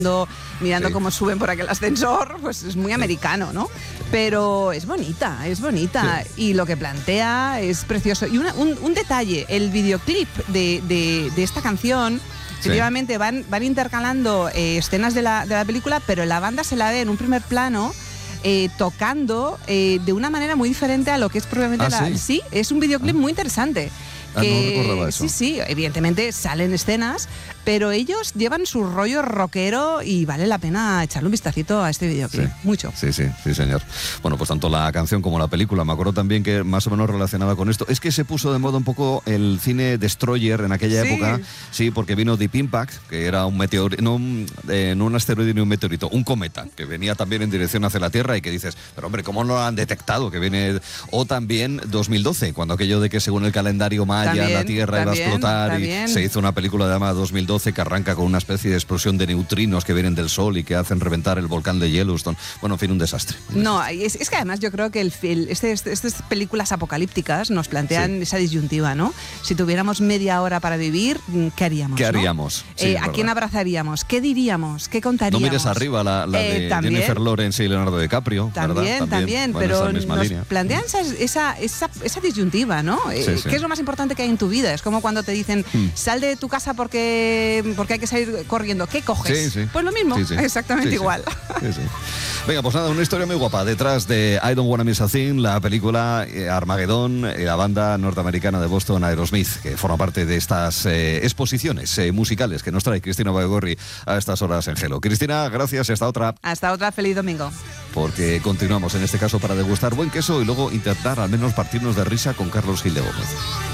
mirando cómo suben por aquel ascensor, pues es muy americano, ¿no? Pero es bonita, sí. Y lo que plantea es precioso. Y un detalle, el videoclip de esta canción, efectivamente van intercalando escenas de la película, pero la banda se la ve en un primer plano tocando de una manera muy diferente a lo que es propiamente la... Sí, es un videoclip muy interesante. No recordaba eso. Sí, evidentemente salen escenas, pero ellos llevan su rollo rockero y vale la pena echarle un vistacito a este videoclip. Mucho. Sí, señor. Bueno, pues tanto la canción como la película, me acuerdo también que más o menos relacionada con esto, es que se puso de moda un poco el cine Destroyer en aquella época, porque vino Deep Impact, que era un meteorito, no un asteroide ni un meteorito, un cometa, que venía también en dirección hacia la Tierra y que dices, pero hombre, ¿cómo no lo han detectado? Que viene... O también 2012, cuando aquello de que según el calendario maya la Tierra iba a explotar y se hizo una película llamada 2012 que arranca con una especie de explosión de neutrinos que vienen del Sol y que hacen reventar el volcán de Yellowstone. Bueno, en fin, un desastre. No, es que además yo creo que estas películas apocalípticas nos plantean esa disyuntiva, ¿no? Si tuviéramos media hora para vivir, ¿qué haríamos? ¿Qué haríamos? Sí, ¿a quién abrazaríamos? ¿Qué diríamos? ¿Qué contaríamos? No mires arriba la de Jennifer Lawrence y Leonardo DiCaprio, También, pero nos plantean esa disyuntiva, ¿no? ¿Qué es lo más importante que hay en tu vida? Es como cuando te dicen, sal de tu casa porque hay que salir corriendo. ¿Qué coges? Pues lo mismo, exactamente igual. Venga, pues nada, una historia muy guapa. Detrás de I Don't Wanna Miss a Thing, la película Armageddon, la banda norteamericana de Boston, Aerosmith, que forma parte de estas exposiciones musicales que nos trae Cristina Baigorri a estas horas en Hello. Cristina, gracias y hasta otra. Hasta otra, feliz domingo. Porque continuamos en este caso para degustar buen queso y luego intentar al menos partirnos de risa con Carlos Gil de Gómez.